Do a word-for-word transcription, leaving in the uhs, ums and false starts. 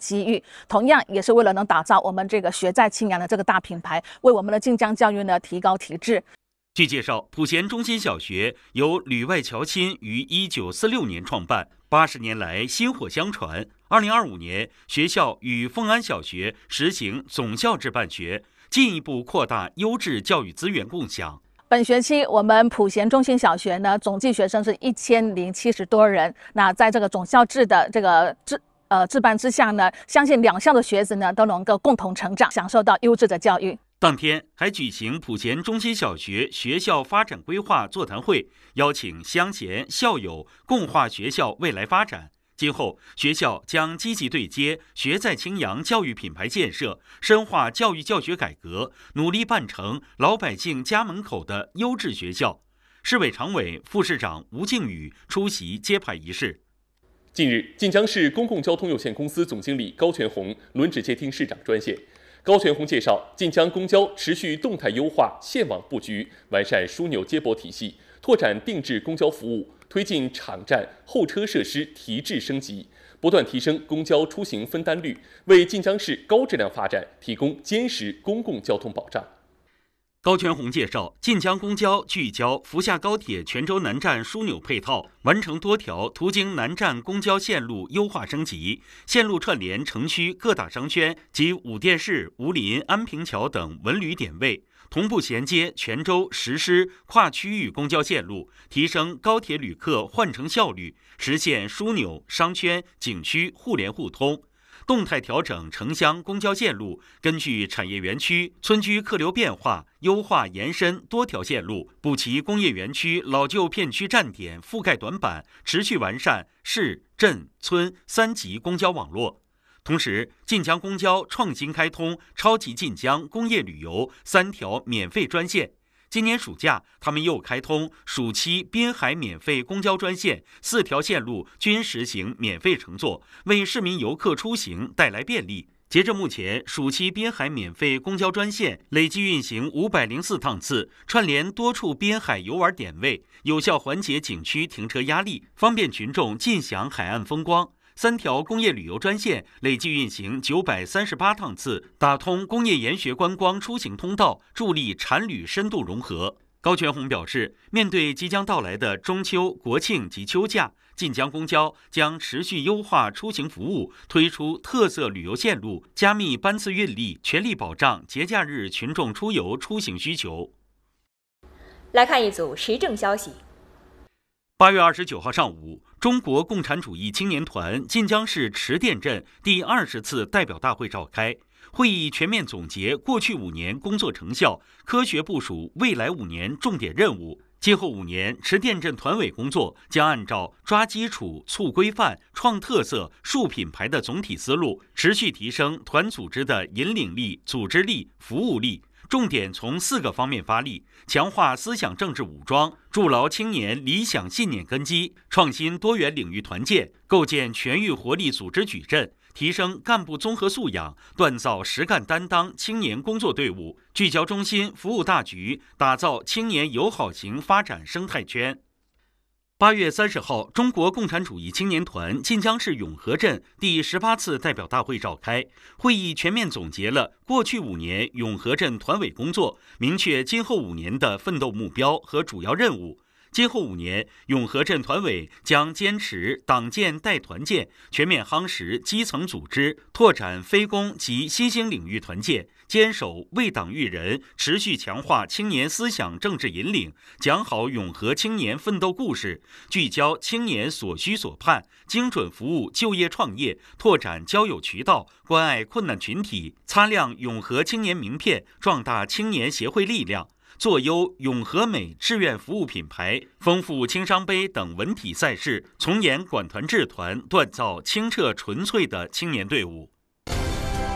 机遇，同样也是为了能打造我们这个学在青阳的这个大品牌，为我们的晋江教育呢提高提质。 据介绍，普贤中心小学由吕外乔亲于一九四六年创办，八十年来薪火相传。二零二五年，学校与凤安小学实行总校制办学，进一步扩大优质教育资源共享。 本学期我们普贤中心小学呢，总计学生是一千零七十多人。那在这个总校制的这个制呃制办之下呢，相信两校的学子呢都能够共同成长，享受到优质的教育。 当天还举行普贤中心小学学校发展规划座谈会，邀请乡贤校友共话学校未来发展。今后，学校将积极对接学在青阳教育品牌建设，深化教育教学改革，努力办成老百姓家门口的优质学校。市委常委、副市长吴靖宇出席揭牌仪式。 近日，晋江市公共交通有限公司总经理高全红轮值接听市长专线。高全红介绍，晋江公交持续动态优化线网布局，完善枢纽接驳体系，拓展定制公交服务，推进场站候车设施提质升级，不断提升公交出行分担率，为晋江市高质量发展提供坚实公共交通保障。 高全红介绍，晋江公交聚焦福厦高铁泉州南站枢纽配套，完成多条途经南站公交线路优化升级，线路串联城区各大商圈及武店市、吴林、安平桥等文旅点位，同步衔接泉州实施跨区域公交线路，提升高铁旅客换乘效率，实现枢纽、商圈、景区互联互通。动态调整城乡公交线路，根据产业园区、村居客流变化，优化延伸多条线路，补齐工业园区老旧片区站点覆盖短板，持续完善市、镇、村三级公交网络。同时，晋江公交创新开通超级晋江工业旅游三条免费专线。今年暑假，他们又开通暑期滨海免费公交专线，四条线路均实行免费乘坐，为市民游客出行带来便利。截至目前，暑期滨海免费公交专线累计运行五百零四趟次，串联多处滨海游玩点位，有效缓解景区停车压力，方便群众尽享海岸风光。三条工业旅游专线累计运行九百三十八趟次，打通工业研学观光出行通道，助力产旅深度融合。高全红表示，面对即将到来的中秋、国庆及秋假，晋江公交将持续优化出行服务，推出特色旅游线路，加密班次运力，全力保障节假日群众出游出行需求。 来看一组时政消息。 八月二十九号上午，中国共产主义青年团晋江市池店镇第二十次代表大会召开。会议全面总结过去五年工作成效，科学部署未来五年重点任务。今后五年，池店镇团委工作将按照抓基础、促规范、创特色、树品牌的总体思路，持续提升团组织的引领力、组织力、服务力。重点从四个方面发力：强化思想政治武装，筑牢青年理想信念根基，创新多元领域团建，构建全域活力组织矩阵，提升干部综合素养，锻造实干担当青年工作队伍，聚焦中心服务大局，打造青年友好型发展生态圈。八月三十号，中国共产主义青年团晋江市永和镇第十八次代表大会召开。会议全面总结了过去五年永和镇团委工作，明确今后五年的奋斗目标和主要任务。今后五年，永和镇团委将坚持党建带团建，全面夯实基层组织，拓展非公及新兴领域团建，坚守为党育人，持续强化青年思想政治引领，讲好永和青年奋斗故事，聚焦青年所需所盼，精准服务就业创业，拓展交友渠道，关爱困难群体，擦亮永和青年名片，壮大青年协会力量。做优永和美志愿服务品牌，丰富青商杯等文体赛事，从严管团治团，锻造清澈纯粹的青年队伍。